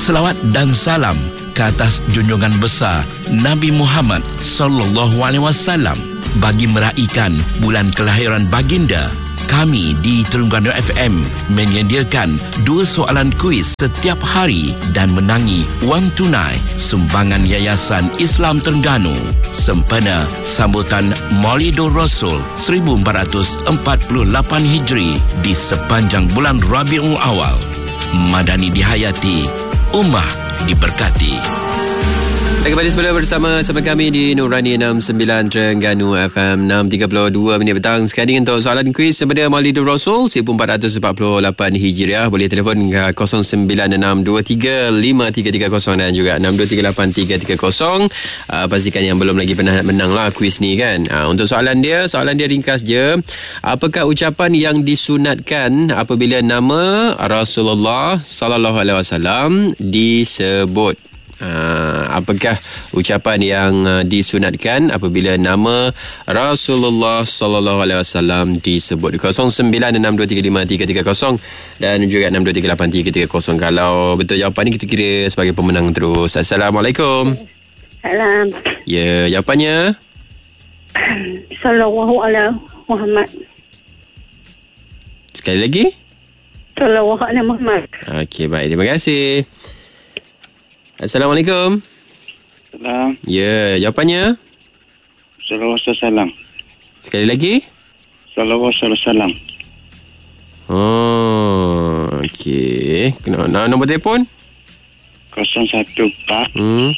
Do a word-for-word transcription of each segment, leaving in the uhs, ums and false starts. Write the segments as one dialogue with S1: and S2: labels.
S1: selawat dan salam ke atas junjungan besar Nabi Muhammad sallallahu alaihi wasallam. Bagi meraihkan bulan kelahiran baginda, kami di Terengganu F M menyediakan dua soalan kuis setiap hari dan menangi wang tunai sumbangan Yayasan Islam Terengganu sempena sambutan Maulidur Rasul seribu empat ratus empat puluh lapan Hijri di sepanjang bulan Rabiul Awal. Madani dihayati, ummah diberkati.
S2: Kembali semula bersama sama kami di Nurani enam puluh sembilan Terengganu F M. Enam tiga puluh dua minit petang sekarang untuk soalan kuis sempena Maulidur Rasul seribu empat ratus empat puluh lapan Hijriah. Boleh telefon ke kosong sembilan enam dua tiga lima tiga tiga kosong dan juga enam dua tiga lapan tiga tiga kosong. uh, Pastikan yang belum lagi pernah menang lah kuis ni kan. uh, Untuk soalan dia, soalan dia ringkas je. Apakah ucapan yang disunatkan apabila nama Rasulullah sallallahu alaihi wasallam disebut? Uh, apakah ucapan yang uh, disunatkan apabila nama Rasulullah sallallahu alaihi wasallam disebut? kosong sembilan enam dua tiga lima tiga tiga kosong dan juga enam dua tiga lapan tiga tiga kosong. Kalau betul jawapan ni kita kira sebagai pemenang terus. Assalamualaikum.
S3: Salam.
S2: Ya, jawapannya
S3: Sallallahu alaihi Muhammad.
S2: Sekali lagi.
S3: Sallallahu alaihi Muhammad.
S2: Okey, baik, terima kasih. Assalamualaikum.
S4: Salam.
S2: Ya, jawapannya
S4: Sallallahu alaihi wasallam.
S2: sekali lagi.
S4: Sallallahu alaihi wasallam.
S2: Oh, okey. Kena nah, nombor telefon?
S4: kosong satu empat
S2: Hmm.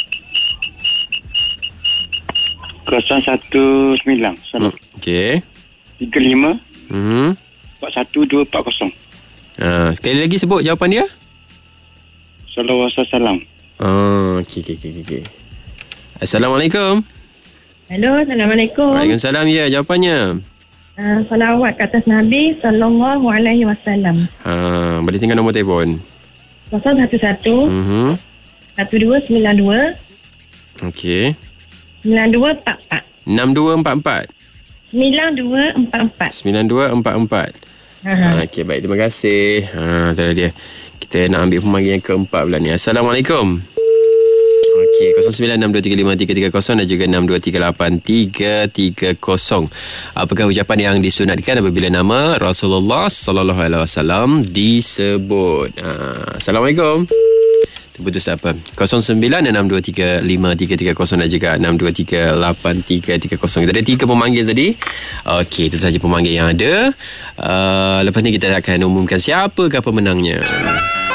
S4: kosong satu sembilan. Salam.
S2: Okey.
S4: tiga lima
S2: Hmm.
S4: empat satu dua empat kosong.
S2: Ah, sekali lagi sebut jawapan dia.
S4: Sallallahu alaihi wasallam.
S2: Oh, okey okey okey okey. Assalamualaikum.
S3: Hello, Assalamualaikum.
S2: Waalaikumsalam. Ya, jawapannya.
S3: Uh, salawat ke atas Nabi Sallallahu alaihi wasallam.
S2: Ha, boleh tinggal nombor telefon.
S3: kosong satu satu
S2: Mhm.
S3: satu dua sembilan dua
S2: Okey.
S3: sembilan dua empat empat
S2: enam dua empat empat.
S3: sembilan dua empat empat.
S2: sembilan dua empat empat. Ha, okey, baik, terima kasih. Ha, tu dia. Kita nak ambil pemanggil yang keempat pula ni. Assalamualaikum. Okey, kosong sembilan enam dua tiga lima tiga tiga kosong dan juga enam dua tiga lapan tiga tiga kosong. Apakah ucapan yang disunatkan apabila nama Rasulullah sallallahu alaihi wasallam disebut? Ha, Assalamualaikum. Terputus apa? kosong sembilan enam dua tiga lima tiga tiga kosong dan juga enam dua tiga lapan tiga tiga kosong. Kita ada tiga pemanggil tadi. Okey, itu saja pemanggil yang ada. Uh, lepas ni kita akan umumkan siapakah pemenangnya.